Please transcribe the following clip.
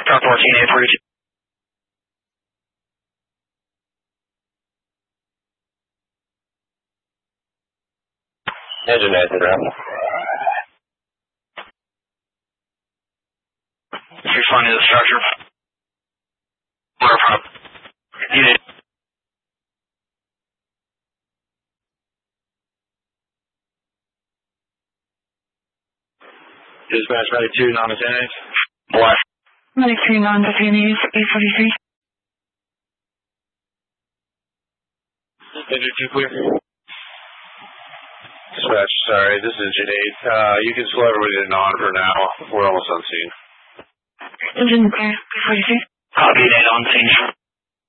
Car 14, 842. Engine 9 to ground. Responding to the structure. Waterfront. Unit. Dispatch 92, non-attended. Black. 93 non-detainees, 843. Engine 2 clear. Dispatch, sorry, this is Junaid. You can slow everybody to non for now. We're almost on scene. Engine clear, 843. Copy, Nate on scene.